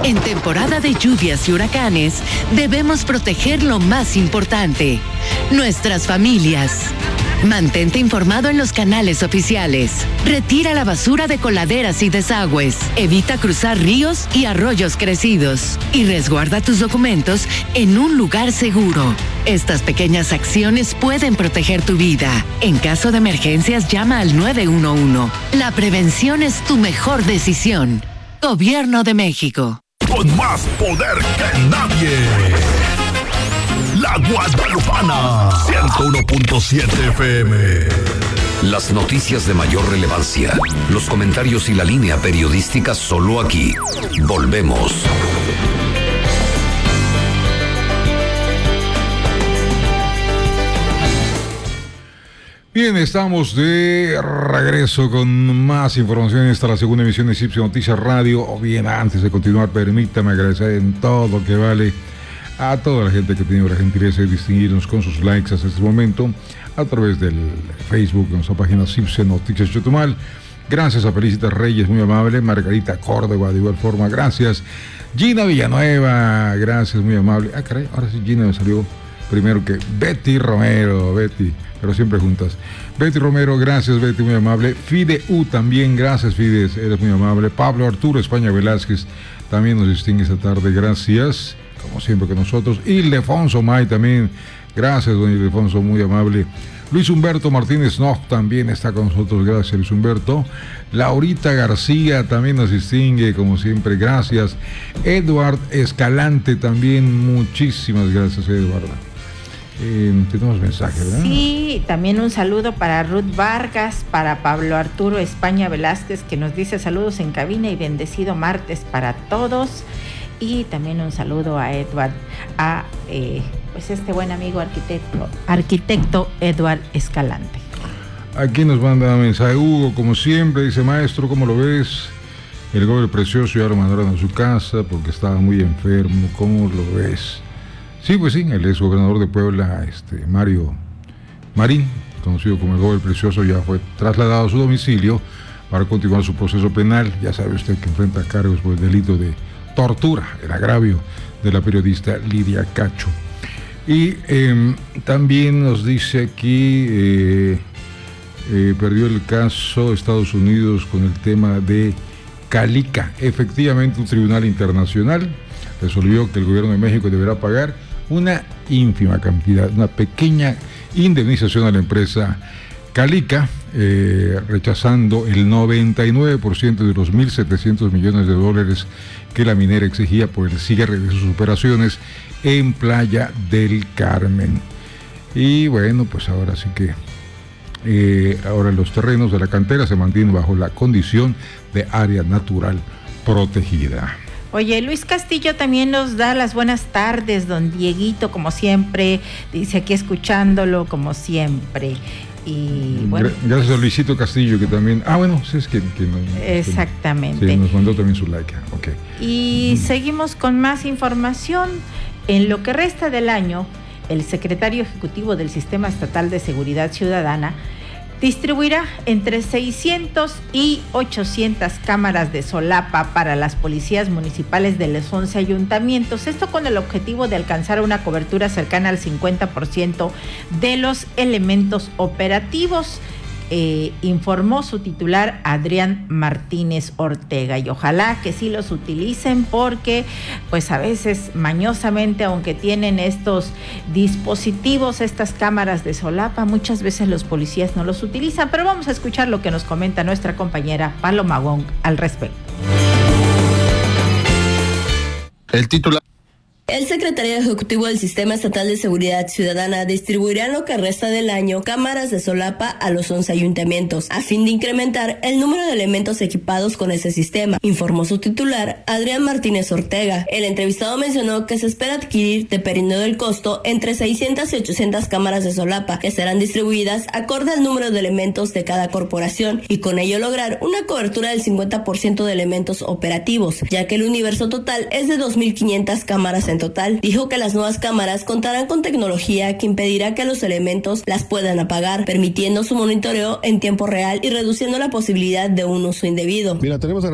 En temporada de lluvias y huracanes, debemos proteger lo más importante, nuestras familias. Mantente informado en los canales oficiales. Retira la basura de coladeras y desagües. Evita cruzar ríos y arroyos crecidos. Y resguarda tus documentos en un lugar seguro. Estas pequeñas acciones pueden proteger tu vida. En caso de emergencias, llama al 911. La prevención es tu mejor decisión. Gobierno de México. Con más poder que nadie. La Guadalupana, 101.7 FM. Las noticias de mayor relevancia, los comentarios y la línea periodística solo aquí. Volvemos. Bien, estamos de regreso con más información. Esta es la segunda emisión de CIPSE Noticias Radio. O bien, antes de continuar, permítame agradecer en todo que vale a toda la gente que ha tenido la gentileza de distinguirnos con sus likes hasta este momento a través del Facebook, en nuestra página CIPSE Noticias Chetumal. Gracias a Felicitas Reyes, muy amable. Margarita Córdoba, de igual forma, gracias. Gina Villanueva, gracias, muy amable. Ah, caray, ahora sí Gina me salió primero que Betty Romero, Betty, pero siempre juntas. Betty Romero, gracias Betty, muy amable. Fide U también, gracias Fide, eres muy amable. Pablo Arturo España Velázquez también nos distingue esta tarde, gracias, como siempre con nosotros. Ildefonso May también, gracias don Ildefonso, muy amable. Luis Humberto Martínez Nog también está con nosotros, gracias Luis Humberto. Laurita García también nos distingue, como siempre, gracias. Edward Escalante también, muchísimas gracias Edward. Tenemos mensaje, ¿verdad? Sí, también un saludo para Ruth Vargas, para Pablo Arturo España Velázquez, que nos dice saludos en cabina y bendecido martes para todos. Y también un saludo a Edward, pues este buen amigo arquitecto Edward Escalante. Aquí nos manda un mensaje Hugo, como siempre, dice: maestro, ¿cómo lo ves? El Gober Precioso ya lo mandaron a su casa porque estaba muy enfermo, ¿cómo lo ves? Sí, pues sí, el ex gobernador de Puebla, Mario Marín, conocido como el Gober Precioso, ya fue trasladado a su domicilio para continuar su proceso penal. Ya sabe usted que enfrenta cargos por el delito de tortura, el agravio de la periodista Lidia Cacho. Y también nos dice aquí, perdió el caso Estados Unidos con el tema de Calica. Efectivamente, un tribunal internacional resolvió que el gobierno de México deberá pagar una ínfima cantidad, una pequeña indemnización a la empresa Calica, rechazando el 99% de los 1.700 millones de dólares que la minera exigía por el cierre de sus operaciones en Playa del Carmen. Y bueno, pues ahora sí que ahora los terrenos de la cantera se mantienen bajo la condición de área natural protegida. Oye, Luis Castillo también nos da las buenas tardes, don Dieguito, como siempre, dice aquí escuchándolo como siempre. Y bueno, gracias a Luisito Castillo, que también, bueno, sí, es que exactamente. Sí, nos mandó también su like, ok. Y seguimos con más información. En lo que resta del año, el secretario ejecutivo del Sistema Estatal de Seguridad Ciudadana distribuirá entre 600 y 800 cámaras de solapa para las policías municipales de los 11 ayuntamientos. Esto con el objetivo de alcanzar una cobertura cercana al 50% de los elementos operativos, informó su titular Adrián Martínez Ortega. Y ojalá que sí los utilicen, porque pues a veces mañosamente, aunque tienen estos dispositivos, estas cámaras de solapa, muchas veces los policías no los utilizan. Pero vamos a escuchar lo que nos comenta nuestra compañera Paloma Wong al respecto. El titular. El secretario ejecutivo del Sistema Estatal de Seguridad Ciudadana distribuirá en lo que resta del año cámaras de solapa a los 11 ayuntamientos, a fin de incrementar el número de elementos equipados con ese sistema, informó su titular, Adrián Martínez Ortega. El entrevistado mencionó que se espera adquirir, dependiendo del costo, entre 600 y 800 cámaras de solapa, que serán distribuidas acorde al número de elementos de cada corporación, y con ello lograr una cobertura del 50% de elementos operativos, ya que el universo total es de 2.500 cámaras en total. Dijo que las nuevas cámaras contarán con tecnología que impedirá que los elementos las puedan apagar, permitiendo su monitoreo en tiempo real y reduciendo la posibilidad de un uso indebido. Mira, tenemos